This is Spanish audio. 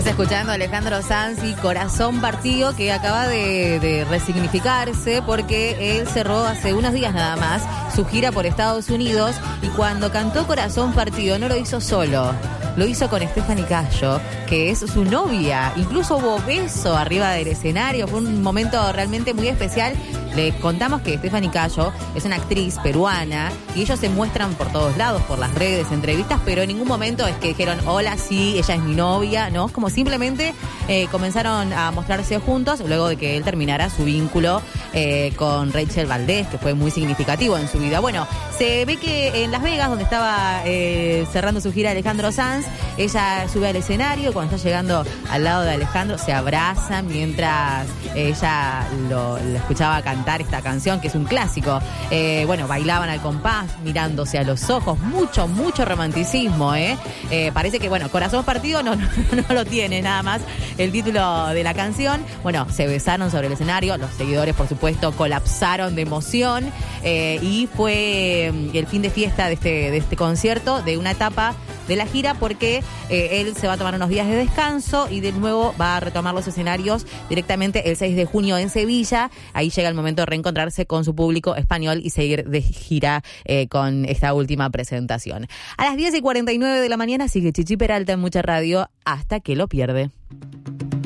Escuchando a Alejandro Sanz y Corazón Partido, que acaba de resignificarse porque él cerró hace unos días nada más su gira por Estados Unidos y cuando cantó Corazón Partido no lo hizo solo, lo hizo con Stephanie Cayo, que es su novia. Incluso hubo beso arriba del escenario, fue un momento realmente muy especial. Les contamos que Stephanie Cayo es una actriz peruana y ellos se muestran por todos lados, por las redes, entrevistas, pero en ningún momento es que dijeron, hola, sí, ella es mi novia, ¿no? Como simplemente comenzaron a mostrarse juntos luego de que él terminara su vínculo con Rachel Valdés, que fue muy significativo en su vida. Bueno, se ve que en Las Vegas, donde estaba cerrando su gira Alejandro Sanz, ella sube al escenario, cuando está llegando al lado de Alejandro se abrazan mientras ella lo escuchaba cantar esta canción, que es un clásico. Bueno, bailaban al compás, mirándose a los ojos, mucho romanticismo, parece que, bueno, Corazón Partido no lo tiene nada más el título de la canción. Bueno, se besaron sobre el escenario, los seguidores, por supuesto, colapsaron de emoción, y fue el fin de fiesta de este concierto, de una etapa de la gira, porque él se va a tomar unos días de descanso y de nuevo va a retomar los escenarios directamente el 6 de junio en Sevilla. Ahí llega el momento de reencontrarse con su público español y seguir de gira con esta última presentación. A las 10:49 de la mañana sigue Chichi Peralta en Mucha Radio, hasta que lo pierde.